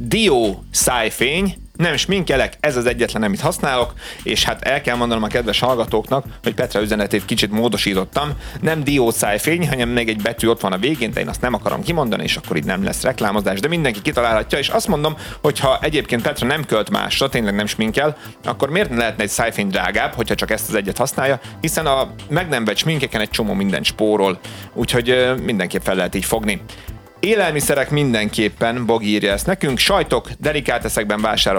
Dió szájfény, nem sminkelek, ez az egyetlen, amit használok, és hát el kell mondanom a kedves hallgatóknak, hogy Petra üzenetét kicsit módosítottam. Nem dió szájfény, hanem még egy betű ott van a végén, de én azt nem akarom kimondani, és akkor itt nem lesz reklámozás, de mindenki kitalálhatja, és azt mondom, hogy ha egyébként Petra nem költ másra, tényleg nem sminkel, akkor miért ne lehetne egy szájfény drágább, hogyha csak ezt az egyet használja, hiszen a meg nem vett sminkeken egy csomó minden spórol, úgyhogy mindenképp fel lehet így fogni. Élelmiszerek mindenképpen, Bogi írja ezt nekünk, sajtok, delikáteszekben vásárolt